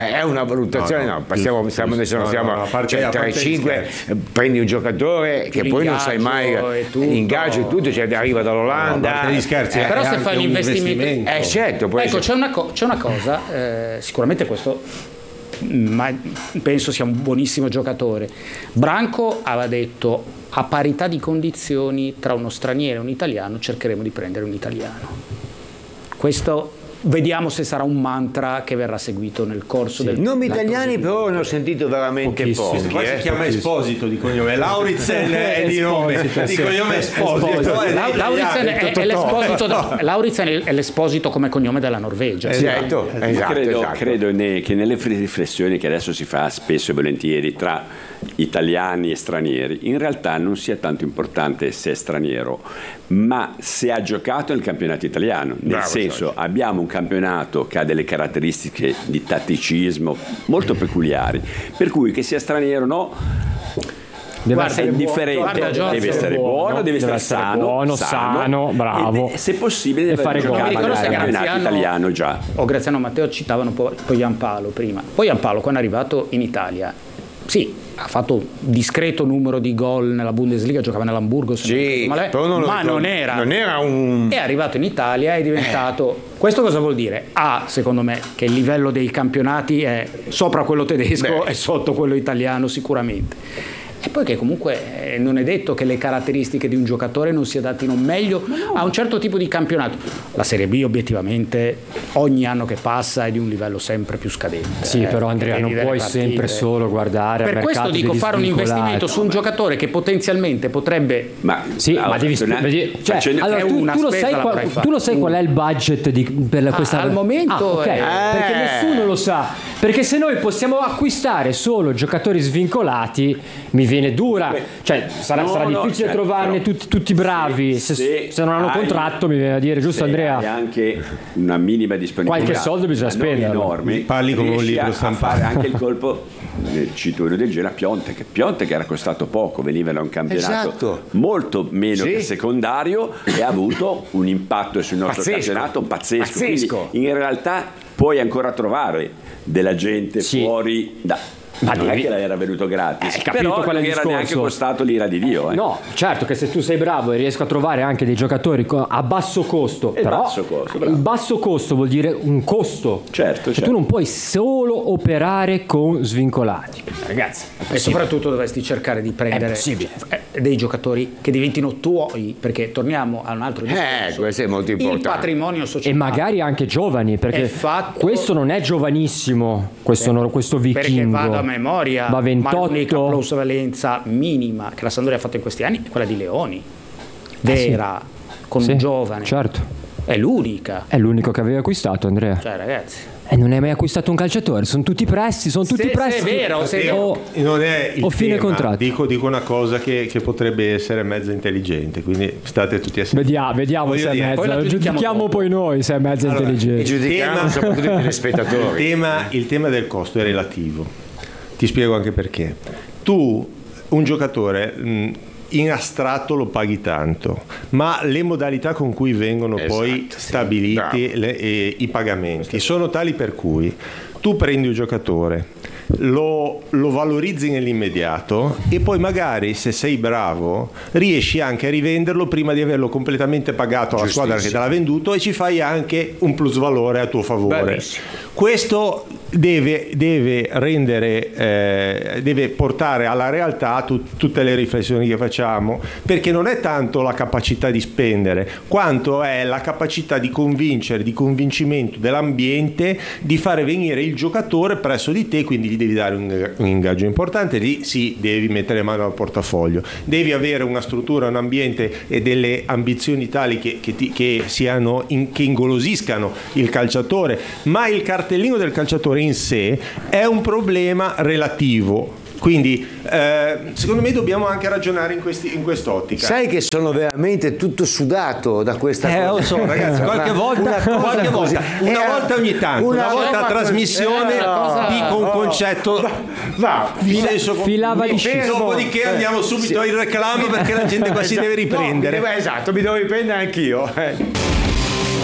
È una valutazione, no, passiamo, siamo 3-5, prendi un giocatore che poi non sai mai l'ingaggio e tutto, cioè arriva dall'Olanda. Gli scherzi, però se fai un investimento, certo, ecco, c'è una cosa, sicuramente questo, ma penso sia un buonissimo giocatore. Branco aveva detto: a parità di condizioni tra uno straniero e un italiano cercheremo di prendere un italiano. Questo vediamo se sarà un mantra che verrà seguito nel corso del nomi italiani, però ne ho sentito veramente pochi. Qua si chiama Esposito di cognome, Lauritsen è di nome, di cognome Esposito. Lauritsen è l'esposito come cognome della Norvegia. Esatto. Credo che nelle riflessioni che adesso si fa spesso e volentieri tra italiani e stranieri, in realtà non sia tanto importante se è straniero, ma se ha giocato nel campionato italiano. Nel senso, abbiamo un campionato che ha delle caratteristiche di tatticismo molto peculiari, per cui che sia straniero o no, è indifferente, deve essere buono, deve essere sano, bravo, e se possibile deve fare giocare nel campionato italiano già. Graziano e Matteo citavano poi Giampaolo prima. Poi Giampaolo, quando è arrivato in Italia, sì, ha fatto un discreto numero di gol nella Bundesliga, giocava nell'Hamburgo, ma non era un... È arrivato in Italia, è diventato... Questo cosa vuol dire? Secondo me, che il livello dei campionati è sopra quello tedesco e sotto quello italiano sicuramente. E poi che comunque non è detto che le caratteristiche di un giocatore non si adattino meglio a un certo tipo di campionato. La Serie B obiettivamente ogni anno che passa è di un livello sempre più scadente. Sì, però Andrea, non puoi sempre solo guardare al mercato. Per questo dico, fare un investimento su un giocatore che potenzialmente potrebbe... tu lo sai qual è il budget per questa... Al momento perché nessuno lo sa. Perché se noi possiamo acquistare solo giocatori svincolati, mi viene dura, cioè sarà difficile trovarne tutti bravi, se non hanno contratto, mi viene a dire, giusto Andrea? Hai anche una minima disponibilità, qualche soldo bisogna spendere, enormi, parli come un libro stampato, anche il colpo, cito uno del genere, Piontek era costato poco, veniva da un campionato molto meno che secondario e ha avuto un impatto sul nostro campionato pazzesco. Quindi in realtà puoi ancora trovare della gente fuori da... Ma non è che era venuto gratis, però non era neanche costato l'ira di Dio. No, certo che se tu sei bravo e riesco a trovare anche dei giocatori a basso costo, il basso costo vuol dire un costo. Certo. Tu non puoi solo operare con svincolati, ragazzi. E soprattutto dovresti cercare di prendere dei giocatori che diventino tuoi, perché torniamo a un altro discorso. Questo è molto importante. Il patrimonio sociale. E magari anche giovani, perché questo non è giovanissimo, questo vichingo. Perché vado a memoria, va 28. Ma l'unica plusvalenza minima che la Sampdoria ha fatto in questi anni è quella di Leoni, vera, con un giovane. Certo. È l'unica. È l'unico che aveva acquistato, Andrea. Cioè, ragazzi. E non hai mai acquistato un calciatore, sono tutti prestiti, È vero, non è il fine contratto. Dico una cosa che potrebbe essere mezza intelligente, quindi state tutti assieme. Vediamo se è mezza, giudichiamo poi noi se è mezza intelligente. E giudichiamo soprattutto i telespettatori. Il tema del costo è relativo. Ti spiego anche perché. Tu, un giocatore, in astratto lo paghi tanto, ma le modalità con cui vengono poi stabiliti i pagamenti sono tali per cui tu prendi un giocatore, lo valorizzi nell'immediato e poi magari, se sei bravo, riesci anche a rivenderlo prima di averlo completamente pagato alla squadra che te l'ha venduto e ci fai anche un plusvalore a tuo favore. Bellissimo. Questo deve portare alla realtà tutte le riflessioni che facciamo, perché non è tanto la capacità di spendere quanto è la capacità di convincere, di convincimento dell'ambiente di fare venire il giocatore presso di te, quindi gli devi dare un ingaggio importante, devi mettere mano al portafoglio, devi avere una struttura, un ambiente e delle ambizioni tali che ingolosiscano il calciatore, ma il cartellino del calciatore in sé è un problema relativo. Quindi secondo me dobbiamo anche ragionare in quest'ottica. Sai che sono veramente tutto sudato da questa cosa. Lo so, ragazzi, qualche volta una volta ogni tanto, una volta a trasmissione dico un concetto filava di scisso. Dopodiché andiamo subito al reclamo perché la gente qua si deve riprendere. Esatto, mi devo riprendere anch'io.